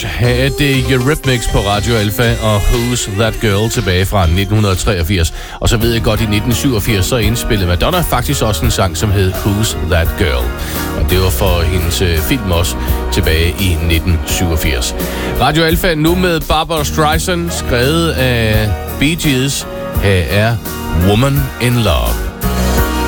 Rush havde det Eurythmics på Radio Alpha og Who's That Girl tilbage fra 1983. Og så ved jeg godt, i 1987 så indspillede Madonna faktisk også en sang, som hed Who's That Girl. Og det var for hendes film også tilbage i 1987. Radio Alpha nu med Barbra Streisand, skrevet af Bee Gees. Her er Woman in Love.